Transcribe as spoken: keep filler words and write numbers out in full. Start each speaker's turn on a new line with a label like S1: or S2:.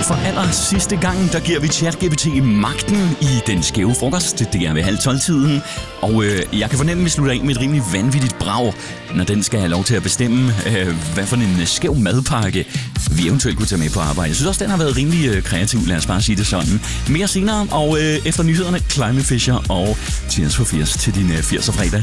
S1: for aller sidste gang, der giver vi ChatGPT magten i den skæve frokost. Det er ved halv tolv-tiden. Og øh, jeg kan fornemme, at vi slutter af med et rimelig vanvittigt brag, når den skal have lov til at bestemme, øh, hvad for en skæv madpakke vi eventuelt kunne tage med på arbejde. Jeg synes også, den har været rimelig øh, kreativ, lad os bare sige det sådan. Mere senere, og øh, efter nyhederne, Climate Fisher og Tears for Fears til din øh, firser fredag.